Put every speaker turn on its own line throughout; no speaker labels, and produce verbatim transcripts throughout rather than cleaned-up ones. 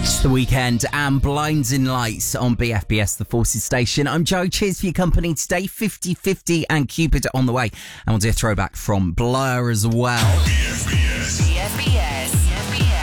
The Weekend and Blinding Lights on B F B S, the Forces Station. I'm Joe. Cheers for your company today. fifty fifty and Cupid on the way. And we'll do a throwback from Blur as well.
B F B S.
B F B S. B F B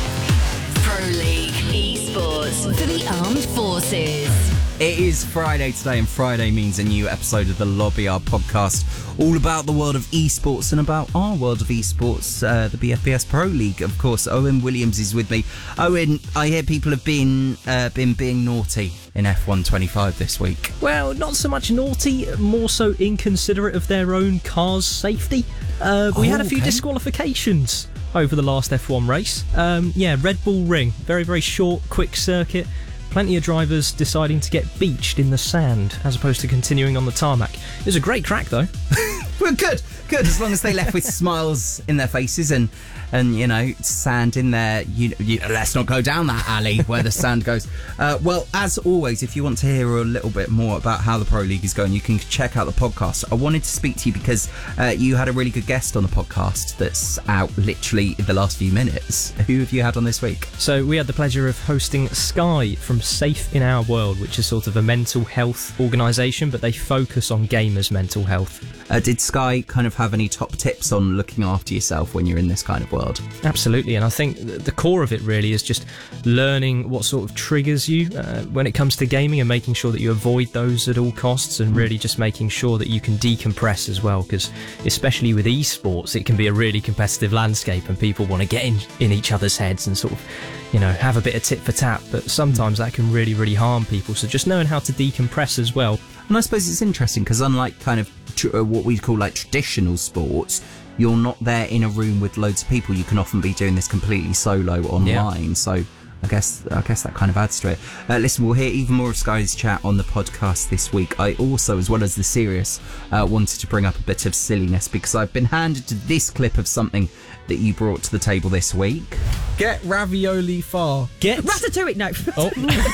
S. Pro League Esports for the Armed Forces.
It is Friday today, and Friday means a new episode of the Lobby, our podcast, all about the world of esports and about our world of esports, uh, the B F B S Pro League. Of course, Owen Williams is with me. Owen, I hear people have been uh, been being naughty in F one twenty-five this week.
Well, not so much naughty, more so inconsiderate of their own car's safety. Uh, we
Oh,
had a few
okay.
disqualifications over the last F one race. Um, yeah, Red Bull Ring, very, very short, quick circuit. Plenty of drivers deciding to get beached in the sand as opposed to continuing on the tarmac. It was a great crack, though.
Well, good, good. As long as they left with smiles in their faces and, and you know, sand in there. You, you, let's not go down that alley where the sand goes. Uh, well, as always, if you want to hear a little bit more about how the Pro League is going, you can check out the podcast. I wanted to speak to you because uh, you had a really good guest on the podcast that's out literally in the last few minutes. Who have you had on this week?
So we had the pleasure of hosting Sky from Safe in Our World, which is sort of a mental health organisation, but they focus on gamers' mental health.
Uh, did Sky kind of have any top tips on looking after yourself when you're in this kind of world?
Absolutely, and I think th- the core of it really is just learning what sort of triggers you uh, when it comes to gaming and making sure that you avoid those at all costs, and really just making sure that you can decompress as well, because especially with esports it can be a really competitive landscape and people want to get in, in each other's heads and sort of, you know, have a bit of tit for tat, but sometimes that can really, really harm people. So just knowing how to decompress as well.
And I suppose it's interesting because unlike kind of tr- uh, what we call like traditional sports, you're not there in a room with loads of people. You can often be doing this completely solo online. Yeah. So I guess I guess that kind of adds to it. Uh, listen, we'll hear even more of Sky's chat on the podcast this week. I also, as well as the serious, uh, wanted to bring up a bit of silliness because I've been handed to this clip of something that you brought to the table this week.
Get ravioli far.
Get
Ratatouille, no.
Oh,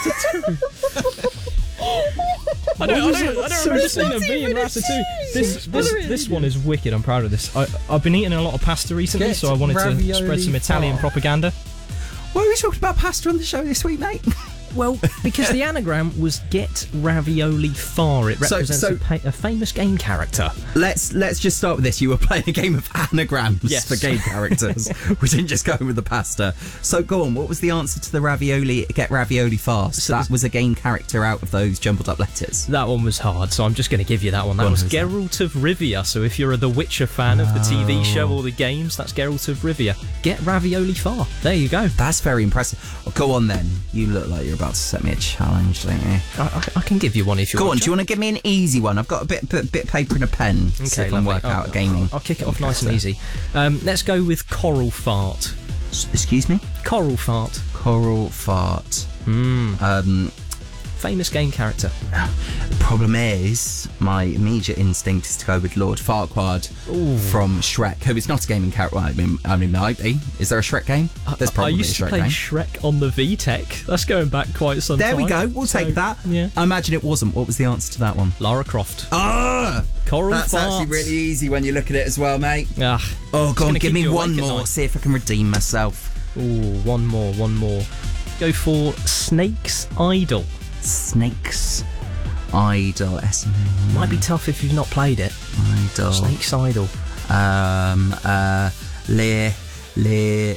I don't, I don't, I don't remember seeing a V in Ratatouille. This, this, this one is wicked. I'm proud of this. I, I've been eating a lot of pasta recently,
Get
so I wanted to
ravioli
spread some Italian
far.
propaganda.
Why are we talking about pasta on the show this week, mate?
Well, because the anagram was "Get Ravioli Far." It
So-
represents
so-
a, pa- a famous game character.
Let's let's just start with this. You were playing a game of anagrams
Yes.
for game characters. We didn't just go with the pasta. So go on. What was the answer to the ravioli? Get ravioli fast.
So
that
this-
was a game character out of those jumbled up letters.
That one was hard, so I'm just going to give you that one. That
Go on,
was
who's that?
Geralt of Rivia. So if you're a The Witcher fan of the T V show or the games, that's Geralt of Rivia. Get Ravioli Far. There you go.
That's very impressive. Well, go on then. You look like you're about to set me a challenge, don't you?
I, I, I can give you one if you
Go on.
want.
Do you want to give me an easy one? I've got a bit bit, bit of paper and a pen. Okay, so I can
lovely.
work
I'll-
out gaming.
I'll, I'll kick it off nice and easy. Um, let's go with Coral Fart.
S- Excuse me.
Coral Fart.
Coral fart.
Hmm.
Um.
Famous game character.
The problem is, my immediate instinct is to go with Lord Farquaad from Shrek, who is not a gaming character. Well, I mean, I mean, might be. Is there a Shrek game? There's
I
probably
used
a
to
Shrek
play
game.
Shrek on the V TEC. That's going back quite some
There
time.
we go. We'll
So,
take that.
Yeah.
I imagine it wasn't. What was the answer to that one?
Lara Croft.
Ah,
Coral
that's
Fart.
actually really easy when you look at it as well, mate.
Ah,
Oh,
it's
go on,
gonna
give
keep
me
you
one
awake at
more.
night.
See if I can redeem myself.
Ooh, one more, one more. Go for Snake's Idol.
Snake's Idol. S N A
Might be tough if you've not played it.
Idol.
Snake's Idol.
Um. Uh. Le. Le.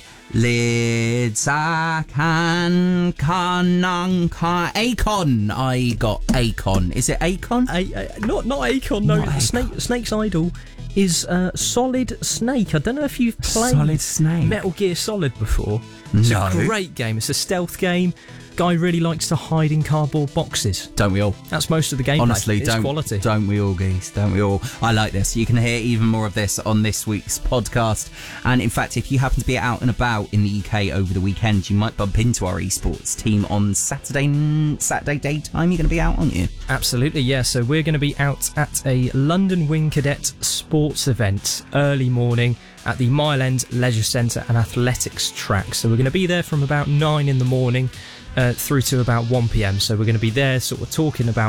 Lidzakan Kananka Acon. I got Acon. Is it Acon?
A, a, not not Akon, no.
Not Akon.
Snake, Snake's Idol is uh, Solid Snake. I don't know if you've played
Solid Snake.
Metal Gear Solid before. It's
No.
a great game. It's a stealth game. Guy really likes to hide in cardboard boxes.
Don't we all?
That's most of the gameplay.
Honestly,
it's
don't
quality.
don't we all, geese? Don't we all? I like this. You can hear even more of this on this week's podcast. And in fact, if you happen to be out and about in the U K over the weekend, you might bump into our esports team on Saturday Saturday daytime. You're going to be out, aren't you?
Absolutely, yeah. So we're going to be out at a London Wing Cadet sports event early morning at the Mile End Leisure Centre and Athletics track. So we're going to be there from about nine in the morning uh, through to about one p.m. So we're going to be there sort of talking about